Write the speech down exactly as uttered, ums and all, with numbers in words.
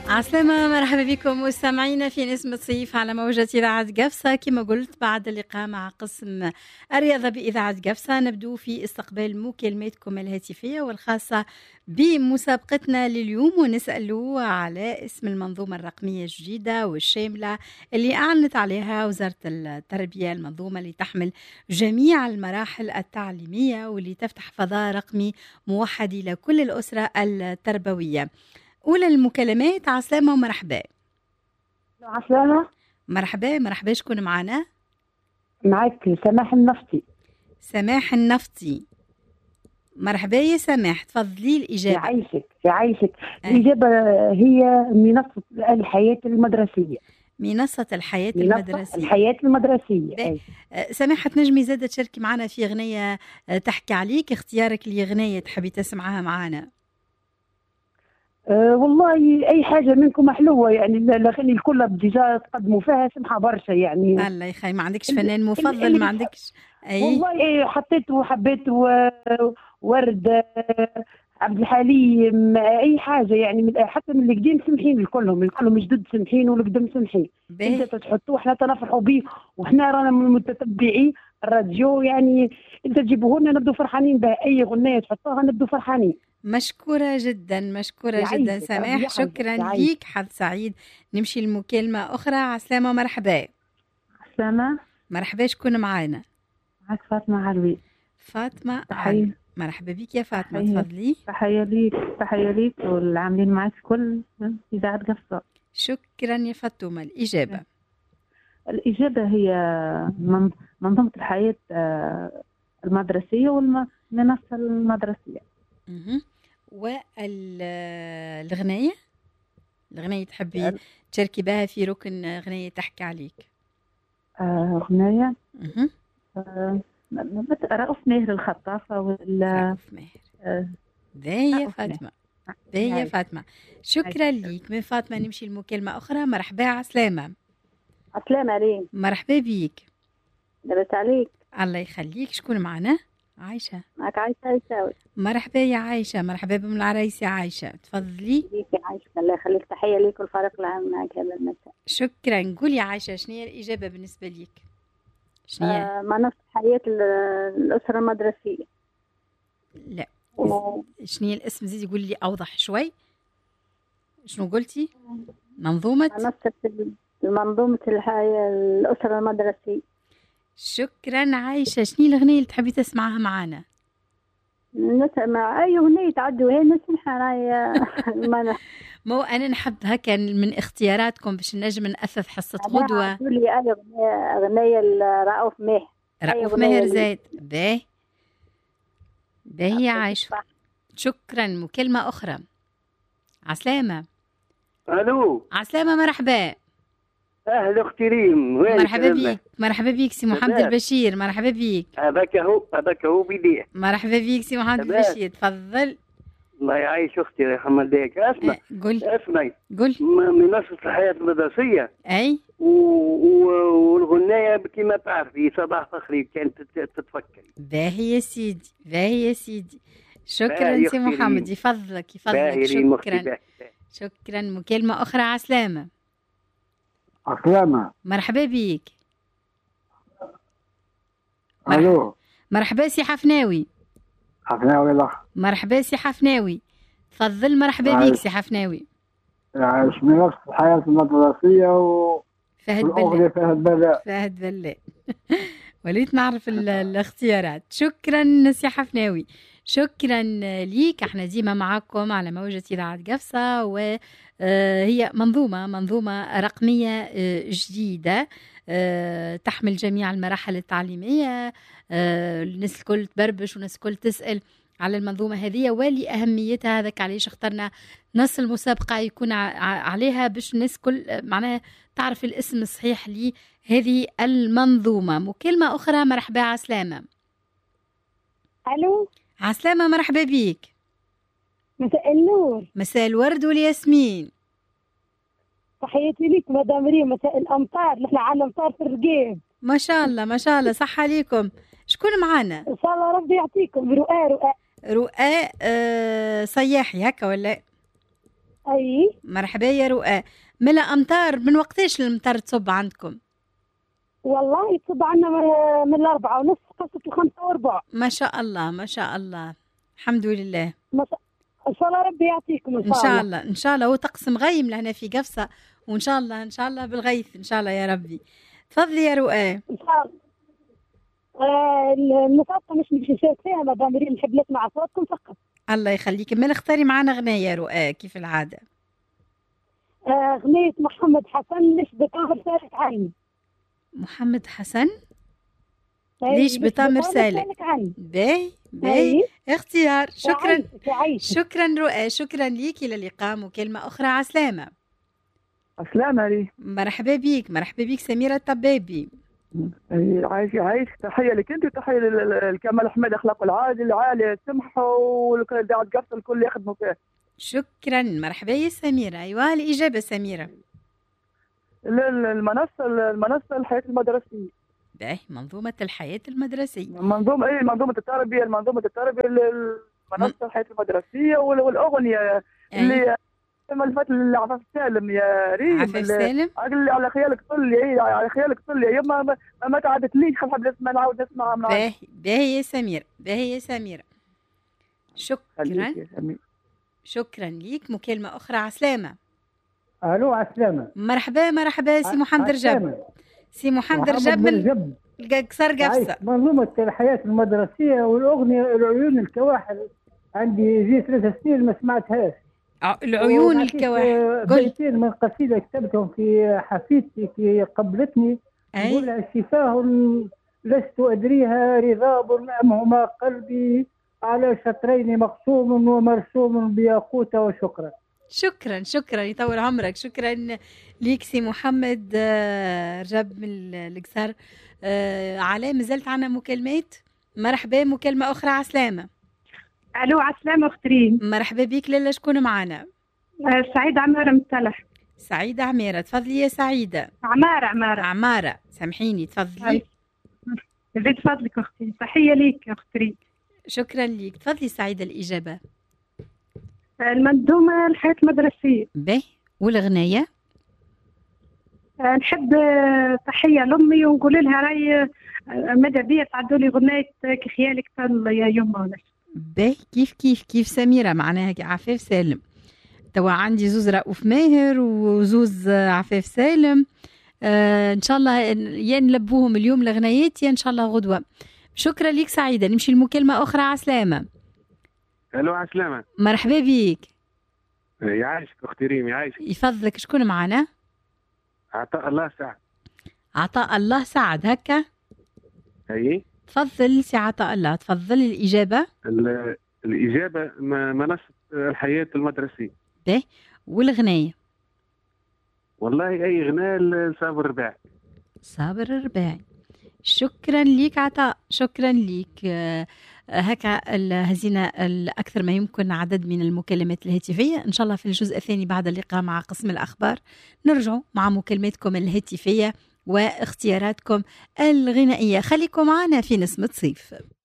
عسلامة، مرحبا بكم مستمعينا في نسمة صيف على موجة إذاعة قفصة. كما قلت بعد اللقاء مع قسم الرياضة بإذاعة قفصة نبدو في استقبال مكالماتكم الهاتفية والخاصة بمسابقتنا لليوم، ونسألوا على اسم المنظومة الرقمية الجديدة والشاملة اللي أعلنت عليها وزارة التربية، المنظومة اللي تحمل جميع المراحل التعليمية واللي تفتح فضاء رقمي موحد لكل الأسرة التربوية. أولى المكالمات. عسلامة ومرحبا. عسلامة. مرحبا مرحبا، شكون معنا؟ معك سماح النفطي. سماح النفطي، مرحبا يا سماح، تفضلي الإجابة. يعيشك يعيشك. الإجابة هي منصة الحياة المدرسية. منصة الحياة منصة المدرسية. الحياة المدرسية. أي. سماحة، تنجمي زادة تشاركي معنا في أغنية تحكي عليك، اختيارك لأغنية تحبي تسمعها معنا؟ أه والله أي حاجة منكم حلوة، يعني الأغاني الكل ديجا تقدموا فيها سمحة برشا يعني. الله يخلي، ما عندكش فنان مفضل؟ اللي ما عندكش؟ أي والله حطيت وحبيت ورد، عبد الحليم، اي حاجه يعني من حتى من القديم سمحين الكلهم الكلهم جدد سمحين والقدم سمحين. انت تحطوه احنا تنفرحوا به، وحنا رانا من متتبعي الراديو، يعني انت تجيبوه لنا نبدو فرحانين به، اي اغنيه تحطوها نبدو فرحانين. مشكورة جدا مشكورة جدا سماح، شكرا ليك، حظ سعيد. نمشي المكالمة أخرى. عسلامة مرحبا. عسلامة مرحبا، شكون معانا؟ معك فاطمة علوي. فاطمة علوي، مرحبا بك يا فاطمة، تفضلي. تحية ليك تحية ليك والعاملين معك كل إذاعة قفصة. شكرا يا فاطمة. الإجابة الإجابة هي منظومة الحياة المدرسية والمنصة المدرسية. والغنية الغنية تحبي تشاركي بها في ركن غنية تحكي عليك؟ أغنية آه رأوف ماهر الخطافة ولا رأوف ماهر. باهي يا فاطمة، باهي يا فاطمة، شكرا ليك. من فاطمة نمشي المكالمة أخرى. مرحبا. عسلامة. عسلامة عليك. مرحبا بيك. لبس عليك. الله يخليك. شكون معنا؟ عايشة. معك عايشة عيساوي. مرحبا يا عايشة، مرحبا بم العرايس يا عايشة، تفضلي. ليك يا عايشة، الله يخليك، تحية ليك والفريق العام معك هذا المساء. شكرا. قولي يا عايشة، شنو هي الإجابة بالنسبة ليك؟ شنو هي؟ آه منصة حياة الأسرة المدرسية. لا و... شنو هي الاسم؟ زيدي قولي لي أوضح شوي. شنو قلتي؟ منظومة منصة المنظومة الحياة الأسرة المدرسية. شكرا عايشة. شنو الأغنية اللي تحبي تسمعها معنا؟ نسمع أي أغنية تعدي وهي نسمعها أنا. مو أنا نحب هكا من اختياراتكم باش نجم نأثث حصة غدوة. قولي أي أغنية. أغنية رأوف ماهر. رأوف ماهر زايد. باهي باهي يا عايشة. شكرا. مكالمة أخرى. عسلامة. ألو. عسلامة مرحبا. أهلا أختي ريم. مرحبا بيك. مرحبا بيك سي محمد البشير. مرحبا بيك. هذاك هو هذاك هو بديع. مرحبا بيك سي محمد البشير، تفضل. الله يعيش أختي يا محمد ديك. أسمع. قل. اسمعي. قل. منصة الحياة المدرسية. أي. و... و... والغناية كما تعرفي صباح فخري كانت تتفكري. باهي يا سيدي، باهي يا سيدي. شكرا سي محمد، يفضلك يفضلك. شكرا شكرا. مكالمة أخرى. عسلامة. عسلامة. مرحبا بيك. مرحبا. الو. مرحبا سي حفناوي. حفناوي لا. مرحبا سي حفناوي، تفضل. مرحبا بيك سي حفناوي. عايش منصة الحياة المدرسية و فهد بلال. فهد بلال. فهد بلال. وليت نعرف الاختيارات. شكرا سي حفناوي، شكرا ليك. احنا ديما معكم على موجة إذاعة قفصة، وهي منظومة منظومة رقمية جديدة تحمل جميع المراحل التعليمية. الناس الكل تبربش والناس الكل تسأل على المنظومة هذه ولأهميتها. هذاك علاش اخترنا نص المسابقة يكون عليها باش الناس كل معناها تعرف الاسم الصحيح لهذه المنظومة. مكالمة أخرى. مرحبا. عسلامة. ألو. عسلامة مرحبا بيك. مساء النور. مساء الورد والياسمين. تحياتي لك مدام ريم. مساء الأمطار، نحن على الأمطار في الرقيب. ما شاء الله ما شاء الله. صح عليكم. شكون معانا؟ إن شاء الله ربي يعطيكم. رؤى. رؤى رؤى. أه صياحي هكا ولا؟ اي مرحبا يا رؤى. ملا أمطار، من وقتاش الأمطار تصب عندكم؟ والله تصب عنا من- من الأربعة ونص قصة الخمسة وربع. ما شاء الله ما شاء الله، الحمد لله. ما شاء- ان شاء الله ربي يعطيكم ان إن شاء شاء الله. الله إن شاء الله. هو طقس مغيم لهنا في قفصة، وإن شاء الله إن شاء الله بالغيث إن شاء الله يا ربي. تفضلي يا رؤى. ان شاء الله. آه، المسابقة مش باش نشارك فيها مدام ريم، نحب نسمع صوتكم فقط. الله يخليك. من اختاري معنا غناية يا رؤى كيف العادة؟ آه، أغنية محمد حسن ليش بتامر سالك عني. محمد حسن أي، ليش بتامر سالك. عني. باهي باهي أي. اختيار. شكرا يعيشك- يعيشك. شكرا رؤى، شكرا ليك. إلى اللقاء. مكالمة أخرى. عسلامة. السلام عليكم. مرحبا بيك مرحبا بيك سميرة الطبابي. عايش عايش تحيه لك انت وتحيه للكمال احمد اخلاق العادل العالي السمح والكل داعي قصر الكل يخدموا فيه. شكرا. مرحبا يا سميرة. أيوة الإجابة سميرة. المنصه المنصه الحياه المدرسيه. باهي منظومة الحياة المدرسية. منظومه اي منظومه التربيه منظومه التربيه المنصه الحياه المدرسيه والاغنيه اللي ملفت لعفاف سالم يا ريم. عفاف سالم اللي على خيالك طلي اي على خيالك طلي يا ما ما, ما تعدتليش حاب نسمع نعاود نسمعها من باهي باهي يا سميرة باهي يا سميرة. شكرا شكرا ليك. مكالمة أخرى. عسلامة. الو عسلامة. مرحبا مرحبا سي محمد رجب. سي محمد رجب من قصر قفصة. منظومة الحياة المدرسية والأغنية العيون الكواحل، عندي زي ثلاث سنين ما سمعتهاش. العيون الكواحل. بيتين من قصيدة كتبتهم في حفيدتي في قبلتني. يقول شفاه لست أدريها رضاب أم هما قلبي على شطرين مقسوم ومرسوم بياقوت. وشكرا. شكرا شكرا يطول عمرك. شكرا ليك سي محمد رجب من القصر. علاء مازالت عنا مكالمات. مرحبا. مكالمة أخرى. عسلامة. الو عسلامة اخت ريم. مرحبا بك. لالا شكون معنا؟ آه سعيدة عمارة متلح. سعيدة عمارة. تفضلي يا سعيدة. عمارة عمارة عمارة سامحيني. تفضلي. زيد فضلك اختي. تحية ليك يا اخت ريم. شكرا ليك. تفضلي سعيدة. الإجابة آه المنظومة الحياة المدرسية. به. والغناية آه نحب آه تحية لأمي ونقول لها راي آه ماذا بيا تعدوا لي غناية كخيالك طل يا يما ولا باهي. كيف كيف كيف سميرة معناها عفاف سالم. توا عندي زوز رؤوف ماهر وزوز عفاف سالم. آه ان شاء الله يا نلبوهم اليوم الغنايات يا ان شاء الله غدوة. شكرا ليك سعيدة. نمشي المكالمة أخرى. عسلامة. الو عسلامة. مرحبا بيك. يعيشك اختي ريم. يعيشك. يفضلك. شكون معنا؟ عطاء الله سعد. عطاء الله سعد هكا. اي تفضل سي عطاء الله. تفضل الإجابة. الإجابة منصة الحياة المدرسية. به. والغناية والله أي غناء لصابر الرباعي. صابر الرباعي. شكرا ليك عطاء. شكرا ليك. هكا هزينا الأكثر ما يمكن عدد من المكالمات الهاتفية. إن شاء الله في الجزء الثاني بعد اللقاء مع قسم الأخبار نرجع مع مكالماتكم الهاتفية واختياراتكم الغنائية. خليكم معنا في نسمة صيف.